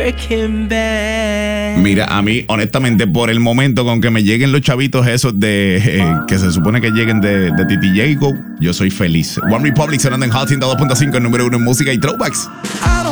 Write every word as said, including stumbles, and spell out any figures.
Mira, a mí, honestamente, por el momento, con que me lleguen los chavitos esos de eh, que se supone que lleguen de, de Titi Jacob, yo soy feliz. One Republic sonando en Hot ciento dos punto cinco, el número uno en música y throwbacks.